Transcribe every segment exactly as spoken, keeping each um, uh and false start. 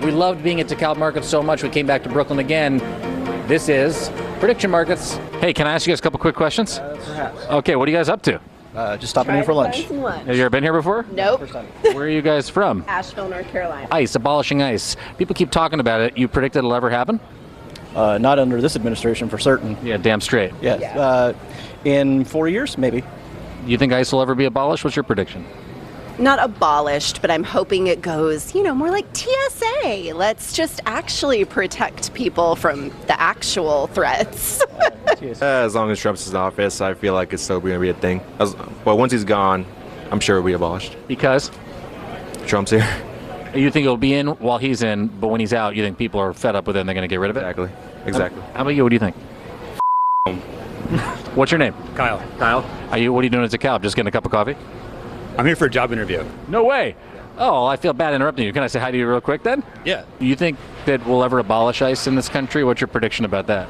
We loved being at DeKalb Markets so much, we came back to Brooklyn again. This is Prediction Markets. Hey, can I ask you guys a couple quick questions? Uh, perhaps. Okay, what are you guys up to? Uh, just stopping in for lunch. lunch. Have you ever been here before? Nope. Where are you guys from? Asheville, North Carolina. ICE, abolishing ICE. People keep talking about it. You predict it'll ever happen? Uh, not under this administration, for certain. Yeah, damn straight. Yes. Yeah. Uh, in four years, maybe. You think ICE will ever be abolished? What's your prediction? Not abolished, but I'm hoping it goes, you know, more like T S A. Let's just actually protect people from the actual threats. Uh, as long as Trump's in office, I feel like it's still going to be a thing. As, well, once he's gone, I'm sure it'll be abolished. Because? Trump's here. You think it'll be in while he's in, but when he's out, you think people are fed up with it and they're going to get rid of it? Exactly. Exactly. How about you? What do you think? What's your name? Kyle. Kyle. Are you? What are you doing at DeKalb? Just getting a cup of coffee? I'm here for a job interview. No way. Oh, I feel bad interrupting you. Can I say hi to you real quick then? Yeah. You think that we'll ever abolish ICE in this country? What's your prediction about that?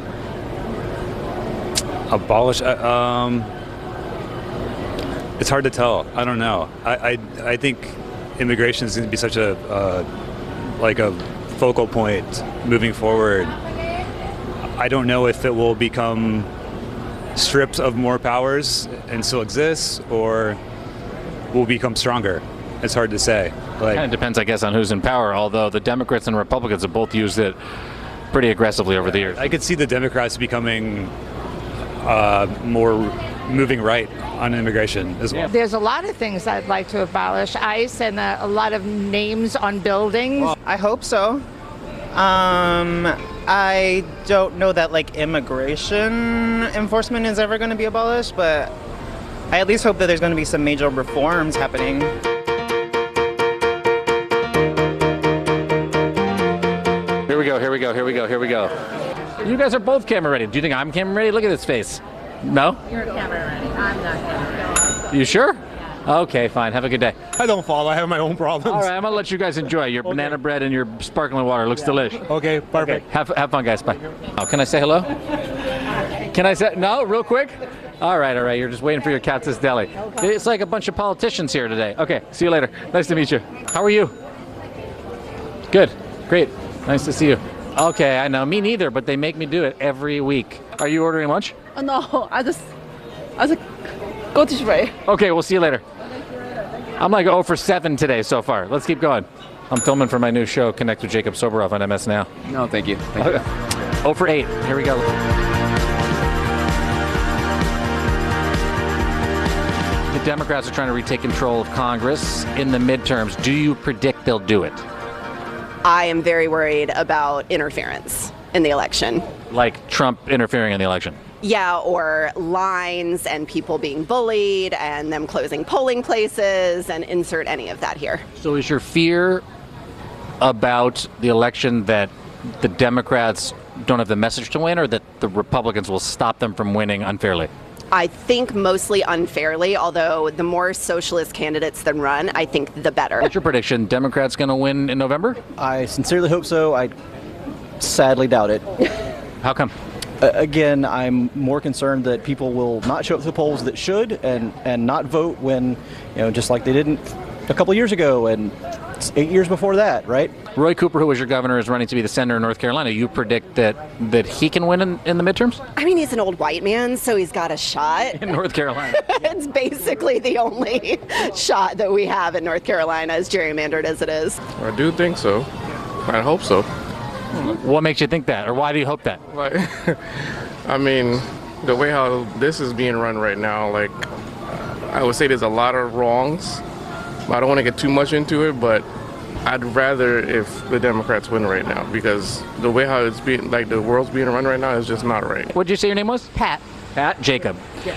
Abolish. Uh, um, it's hard to tell. I don't know. I I, I think immigration is going to be such a uh, like a focal point moving forward. I don't know if it will become stripped of more powers and still exists, or will become stronger. It's hard to say. Like, Kind of depends, I guess, on who's in power. Although the Democrats and Republicans have both used it pretty aggressively over the years. I could see the Democrats becoming uh, more moving right on immigration as well. There's a lot of things I'd like to abolish. ICE and a, a lot of names on buildings. I hope so. Um, I don't know that like immigration enforcement is ever going to be abolished, but I at least hope that there's going to be some major reforms happening. Here we go, here we go, here we go, here we go. You guys are both camera ready. Do you think I'm camera ready? Look at this face. No? You're camera ready. I'm not camera ready. You sure? Okay, fine. Have a good day. I don't follow. I have my own problems. All right, I'm going to let you guys enjoy your okay. banana bread and your sparkling water. Looks yeah. delish. Okay, perfect. Okay. Have, have fun, guys. Bye. Oh, can I say hello? Can I say, no, real quick? All right, all right. You're just waiting for your Katz's Deli. Okay. It's like a bunch of politicians here today. Okay, see you later. Nice to meet you. How are you? Good, great. Nice to see you. Okay, I know. Me neither, but they make me do it every week. Are you ordering lunch? Oh, no, I just, I just go to Shrey. Okay, we'll see you later. I'm like oh for seven today so far. Let's keep going. I'm filming for my new show, Connect with Jacob Soboroff on M S Now. No, thank you. Thank you. oh for eight. Here we go. The Democrats are trying to retake control of Congress in the midterms. Do you predict they'll do it? I am very worried about interference in the election. Like Trump interfering in the election? Yeah, or lines and people being bullied and them closing polling places, and insert any of that here. So is your fear about the election that the Democrats don't have the message to win, or that the Republicans will stop them from winning unfairly? I think mostly unfairly, although the more socialist candidates that run, I think the better. What's your prediction? Democrats going to win in November? I sincerely hope so. I sadly doubt it. How come? Uh, again, I'm more concerned that people will not show up to the polls that should and, and not vote when, you know, just like they didn't a couple years ago and eight years before that, right? Roy Cooper, who was your governor, is running to be the senator in North Carolina. You predict that, that he can win in, in the midterms? I mean, he's an old white man, so he's got a shot. In North Carolina. It's basically the only shot that we have in North Carolina, as gerrymandered as it is. I do think so. I hope so. What makes you think that, or why do you hope that? Like, I mean, the way how this is being run right now, like, I would say there's a lot of wrongs. I don't want to get too much into it, but I'd rather if the Democrats win right now, because the way how it's being, like the world's being run right now is just not right. What did you say your name was? Pat. Pat Jacob.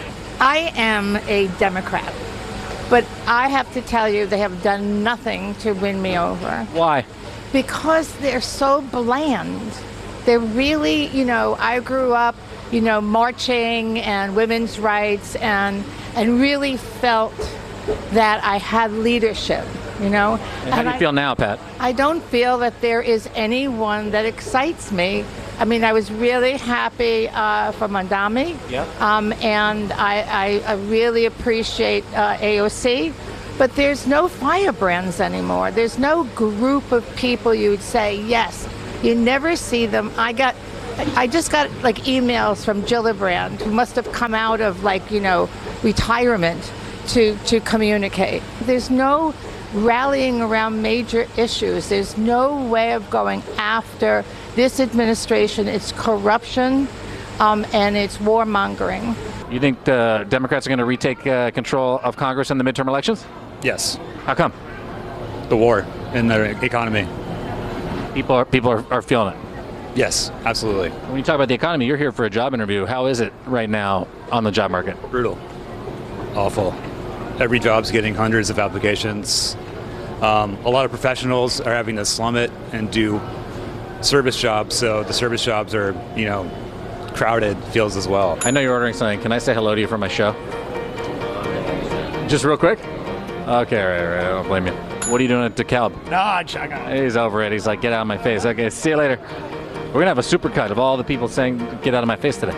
I am a Democrat, but I have to tell you they have done nothing to win me over. Why? Because they're so bland. They're really, you know, I grew up, you know, marching and women's rights and and really felt that I had leadership, you know. And how and do you I, feel now, Pat? I don't feel that there is anyone that excites me. I mean, I was really happy uh, for Mondami. Yeah. Um, and I, I, I really appreciate uh, A O C. but there's no firebrands anymore. There's no group of people you would say, yes. You never see them. I got, I just got like emails from Gillibrand, who must have come out of like, you know, retirement to, to communicate. There's no rallying around major issues. There's no way of going after this administration. It's corruption um, and it's warmongering. You think the Democrats are going to retake uh, control of Congress in the midterm elections? Yes. How come? The war and the economy. People are people are, are feeling it. Yes, absolutely. When you talk about the economy, you're here for a job interview. How is it right now on the job market? Brutal. Awful. Every job's getting hundreds of applications. Um, a lot of professionals are having to slum it and do service jobs, so the service jobs are, you know, crowded fields as well. I know you're ordering something. Can I say hello to you for my show? Just real quick? Okay, all right, all right. I don't blame you. What are you doing at DeKalb? No, I got it. He's over it. He's like, get out of my face. Okay, see you later. We're going to have a supercut of all the people saying, get out of my face today.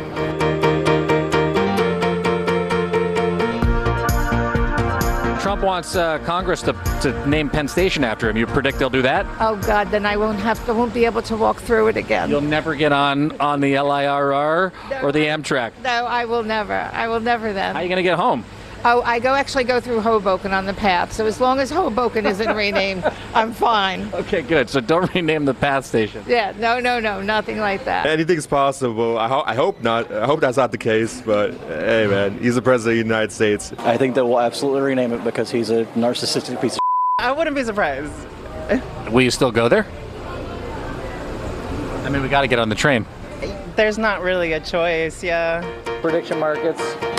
Trump wants uh, Congress to, to name Penn Station after him. You predict they'll do that? Oh God, then I won't have, I won't be able to walk through it again. You'll never get on, on the L I R R or the Amtrak? No, I will never. I will never then. How are you going to get home? Oh, I go actually go through Hoboken on the path. So as long as Hoboken isn't renamed, I'm fine. Okay, good. So don't rename the path station. Yeah, no, no, no, nothing like that. Anything's possible. I, ho- I hope not. I hope that's not the case. But hey, man, he's the president of the United States. I think that we'll absolutely rename it because he's a narcissistic piece of I wouldn't be surprised. Will you still go there? I mean, we got to get on the train. There's not really a choice, yeah. prediction markets.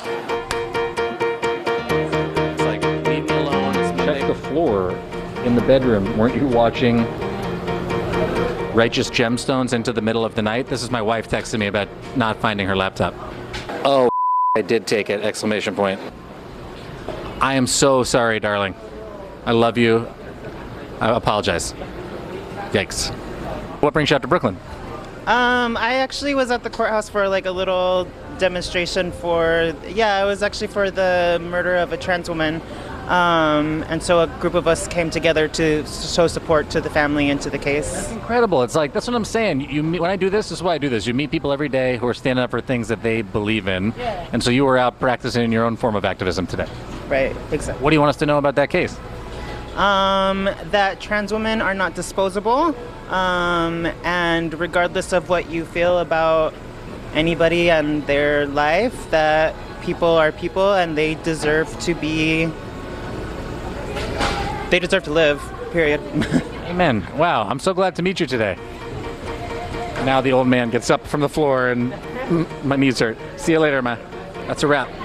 It's like, leave me alone. Check the floor in the bedroom. Weren't you watching Righteous Gemstones into the middle of the night? This is my wife texting me about not finding her laptop. Oh, I did take it, exclamation point. I am so sorry, darling. I love you. I apologize. Yikes. What brings you out to Brooklyn? Um, I actually was at the courthouse for like a little demonstration for, yeah, it was actually for the murder of a trans woman. Um, and so a group of us came together to show support to the family and to the case. That's incredible. It's like, that's what I'm saying. You meet, when I do this, this is why I do this. You meet people every day who are standing up for things that they believe in. Yeah. And so you were out practicing your own form of activism today. Right, exactly. What do you want us to know about that case? Um, that trans women are not disposable, um, and regardless of what you feel about anybody and their life, that people are people and they deserve to be, they deserve to live, period. Amen. Wow, I'm so glad to meet you today. Now the old man gets up from the floor and mm, my knees hurt. See you later, ma. That's a wrap.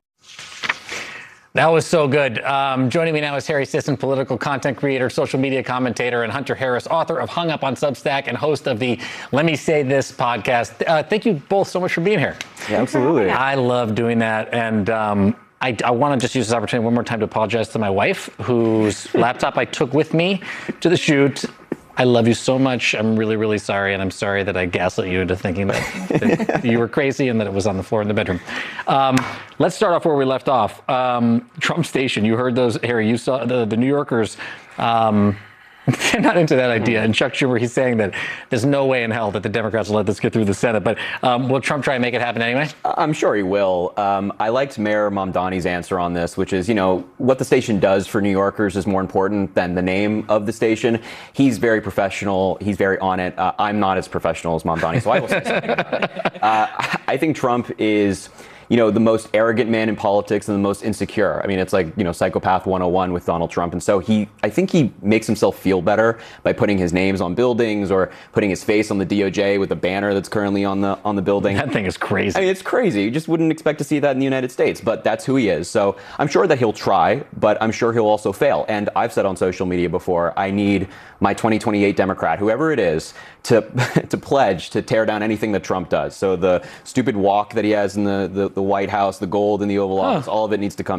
That was so good. Um, joining me now is Harry Sisson, political content creator, social media commentator, and Hunter Harris, author of Hung Up on Substack and host of the Let Me Say This podcast. Uh, thank you both so much for being here. Yeah, absolutely. I love doing that. And um, I, I want to just use this opportunity one more time to apologize to my wife, whose laptop I took with me to the shoot. I love you so much. I'm really, really sorry. And I'm sorry that I gaslit you into thinking that, that you were crazy and that it was on the floor in the bedroom. Um, let's start off where we left off. Um, Trump Station. You heard those, Harry, you saw the, the New Yorkers. Um, they're not into that idea. And Chuck Schumer, he's saying that there's no way in hell that the Democrats will let this get through the Senate. But um, will Trump try and make it happen anyway? I'm sure he will. Um, I liked Mayor Mamdani's answer on this, which is, you know, what the station does for New Yorkers is more important than the name of the station. He's very professional. He's very on it. Uh, I'm not as professional as Mamdani, so I will say something about it. Uh, I think Trump is, you know, the most arrogant man in politics and the most insecure. I mean, it's like, you know, Psychopath one oh one with Donald Trump. And so he, I think he makes himself feel better by putting his names on buildings or putting his face on the D O J with a banner that's currently on the on the building. That thing is crazy. I mean, it's crazy. You just wouldn't expect to see that in the United States, but that's who he is. So I'm sure that he'll try, but I'm sure he'll also fail. And I've said on social media before, I need my twenty twenty-eight Democrat, whoever it is, to to pledge to tear down anything that Trump does. So the stupid walk that he has in the, the, the White House, the gold in the Oval Office, huh. all of it needs to come down.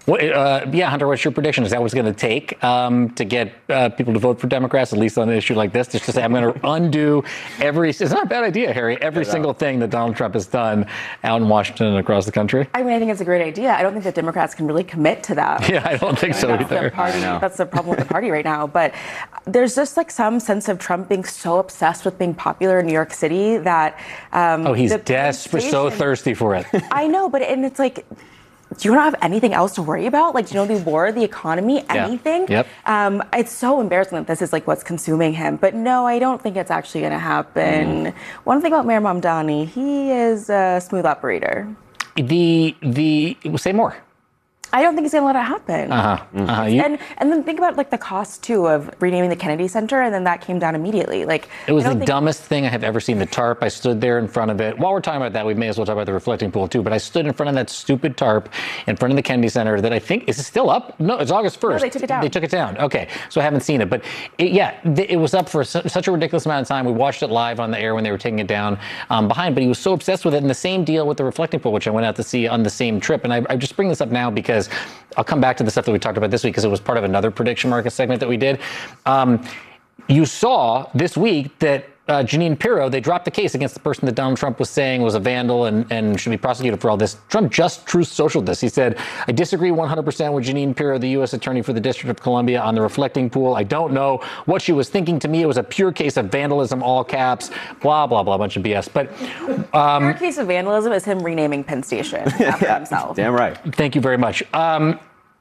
Well, uh, yeah, Hunter, what's your prediction? Is that what's going to take um, to get uh, people to vote for Democrats, at least on an issue like this? Just to say, I'm going to undo every, it's not a bad idea, Harry, every single thing that Donald Trump has done out in Washington and across the country? I mean, I think it's a great idea. I don't think that Democrats can really commit to that. Yeah, I don't think so that's either. The party, that's the problem with the party right now. But there's just like some sense of Trump being so obsessed with being popular in New York City that. Um, oh, he's desperate, so thirsty for it. I know, but and it's like. Do you not have anything else to worry about? Like, do you know the war, the economy, anything? Yeah. Yep. Um, it's so embarrassing that this is like what's consuming him. But no, I don't think it's actually going to happen. Mm. One thing about Mayor Mamdani, he is a smooth operator. The the say more. I don't think he's going to let it happen. Uh-huh. Uh-huh. You, and and then think about like the cost too of renaming the Kennedy Center, and then that came down immediately. Like it was the think... dumbest thing I have ever seen. The tarp. I stood there in front of it. While we're talking about that, we may as well talk about the reflecting pool too. But I stood in front of that stupid tarp in front of the Kennedy Center. That I think is it still up? No, it's August first. No, they took it down. They took it down. Okay, so I haven't seen it, but it, yeah, it was up for su- such a ridiculous amount of time. We watched it live on the air when they were taking it down um, behind. But he was so obsessed with it. And the same deal with the reflecting pool, which I went out to see on the same trip. And I, I just bring this up now because I'll come back to the stuff that we talked about this week because it was part of another prediction market segment that we did. Um, you saw this week that uh, Jeanine Pirro, they dropped the case against the person that Donald Trump was saying was a vandal and, and should be prosecuted for all this. Trump just Truth Socialed this. He said, I disagree one hundred percent with Jeanine Pirro, the U S attorney for the District of Columbia, on the reflecting pool. I don't know what she was thinking. To me, it was a pure case of vandalism, all caps, blah, blah, blah, a bunch of B S. But um, pure case of vandalism is him renaming Penn Station after yeah, himself. Damn right. Thank you very much. Um,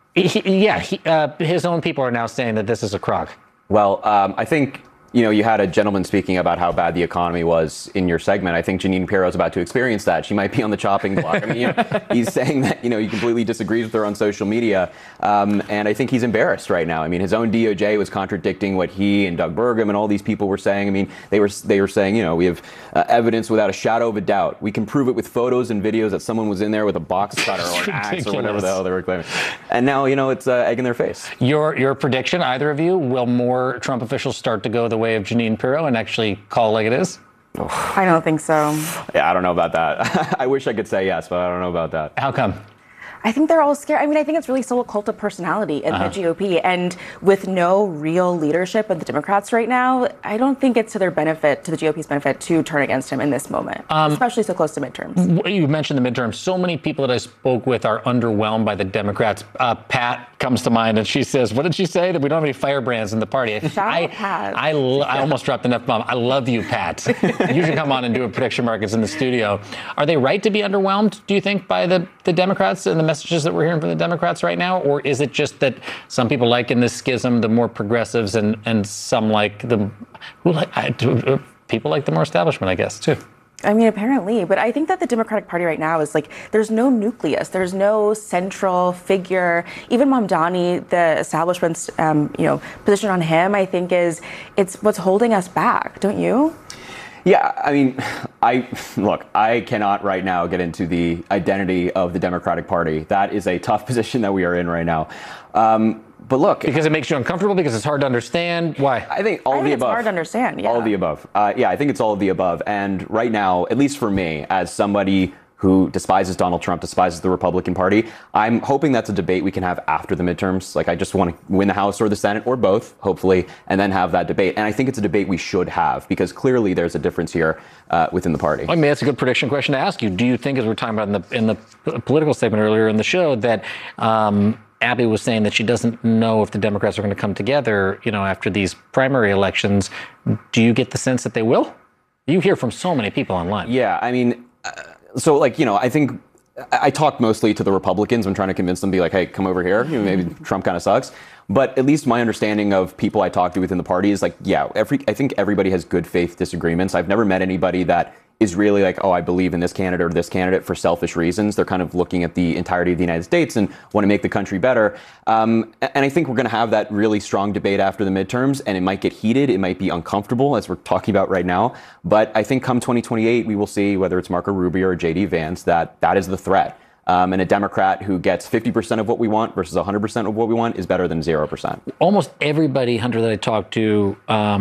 he, yeah, he, uh, his own people are now saying that this is a crock. Well, um, I think, you know, you had a gentleman speaking about how bad the economy was in your segment. I think Jeanine Pirro is about to experience that. She might be on the chopping block. I mean, you know, he's saying that, you know, he completely disagrees with her on social media. Um, and I think he's embarrassed right now. I mean, his own D O J was contradicting what he and Doug Burgum and all these people were saying. I mean, they were they were saying, you know, we have uh, evidence without a shadow of a doubt. We can prove it with photos and videos that someone was in there with a box cutter or an axe or whatever the hell they were claiming. And now, you know, it's uh, egg in their face. Your, your prediction, either of you, will more Trump officials start to go the way of Jeanine Pirro and actually call like it is? Oh. I don't think so. Yeah, I don't know about that. I wish I could say yes, but I don't know about that. How come? I think they're all scared. I mean, I think it's really still a cult of personality in uh-huh. the G O P. And with no real leadership of the Democrats right now, I don't think it's to their benefit, to the G O P's benefit, to turn against him in this moment, um, especially so close to midterms. You mentioned the midterms. So many people that I spoke with are underwhelmed by the Democrats. Uh, Pat comes to mind, and she says, what did she say? That we don't have any firebrands in the party. Shout I, out Pat. I, I almost dropped an F-bomb. I love you, Pat. You should come on and do a prediction markets in the studio. Are they right to be underwhelmed, do you think, by the, the Democrats and the messages that we're hearing from the Democrats right now? Or is it just that some people like in this schism the more progressives and, and some like the who like I, do, people like the more establishment, I guess, too? I mean, apparently, but I think that the Democratic Party right now is like, there's no nucleus, there's no central figure. Even Mamdani, the establishment's, um, you know, position on him, I think is, it's what's holding us back, don't you? Yeah, I mean, I look, I cannot right now get into the identity of the Democratic Party. That is a tough position that we are in right now. Um, But look, because it makes you uncomfortable, because it's hard to understand. Why? I think all I of think the it's above. hard to understand. Yeah. All of the above. Uh, yeah, I think it's all of the above. And right now, at least for me, as somebody who despises Donald Trump, despises the Republican Party, I'm hoping that's a debate we can have after the midterms. Like, I just want to win the House or the Senate or both, hopefully, and then have that debate. And I think it's a debate we should have, because clearly there's a difference here uh, within the party. I mean, that's a good prediction question to ask you. Do you think, as we were talking about in the in the political segment earlier in the show, that um, Abby was saying that she doesn't know if the Democrats are going to come together, you know, after these primary elections? Do you get the sense that they will? You hear from so many people online. Yeah, I mean, uh, so like, you know, I think I talk mostly to the Republicans. I'm trying to convince them to be like, hey, come over here. You know, maybe Trump kind of sucks. But at least my understanding of people I talk to within the party is like, yeah, every, I think everybody has good faith disagreements. I've never met anybody that is really like, oh, I believe in this candidate or this candidate for selfish reasons. They're kind of looking at the entirety of the United States and want to make the country better. Um, and I think we're going to have that really strong debate after the midterms, and it might get heated. It might be uncomfortable, as we're talking about right now. But I think come twenty twenty-eight, we will see, whether it's Marco Rubio or J D Vance, that that is the threat. Um, and a Democrat who gets fifty percent of what we want versus one hundred percent of what we want is better than zero percent. Almost everybody, Hunter, that I talked to, um,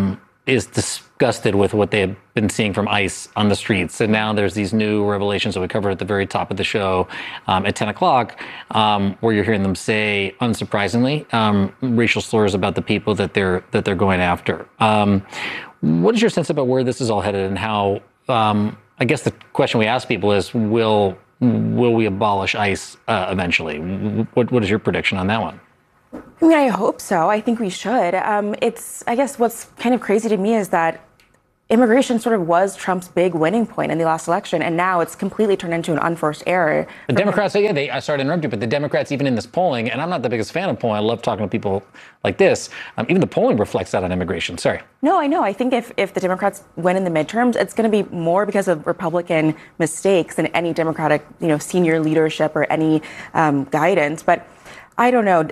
is disgusted with what they have been seeing from ICE on the streets. And now there's these new revelations that we covered at the very top of the show um, at ten o'clock, um, where you're hearing them say, unsurprisingly, um, racial slurs about the people that they're that they're going after. Um, what is your sense about where this is all headed, and how? Um, I guess the question we ask people is, will will we abolish ICE uh, eventually? What what is your prediction on that one? I mean, I hope so. I think we should. Um, it's, I guess what's kind of crazy to me is that immigration sort of was Trump's big winning point in the last election, and now it's completely turned into an unforced error. The Democrats, yeah, they, I started to interrupt you, but the Democrats, even in this polling, and I'm not the biggest fan of polling, I love talking to people like this, um, even the polling reflects that on immigration. Sorry. No, I know. I think if, if the Democrats win in the midterms, it's going to be more because of Republican mistakes than any Democratic, you know, senior leadership or any um, guidance. But I don't know.